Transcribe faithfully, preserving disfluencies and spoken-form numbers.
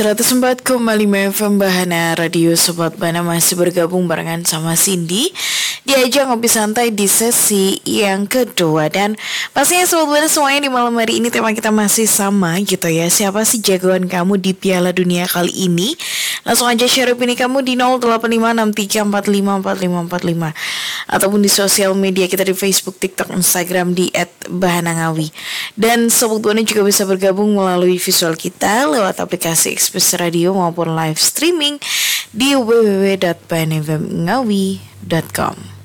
seratus empat koma lima F M Bahana Radio. Sobat Bahana masih bergabung barengan sama Cindy di ajang ngopi santai di sesi yang kedua. Dan pastinya Sobat Bahana semuanya di malam hari ini tema kita masih sama gitu ya. Siapa sih jagoan kamu di Piala Dunia kali ini? Langsung aja share opini kamu di nol delapan lima enam tiga empat lima empat lima empat lima ataupun di sosial media kita di Facebook, TikTok, Instagram di et bahanangawi. Dan Sobat Bahana juga bisa bergabung melalui visual kita lewat aplikasi Express Radio maupun live streaming di w w w dot bahanangawi dot com.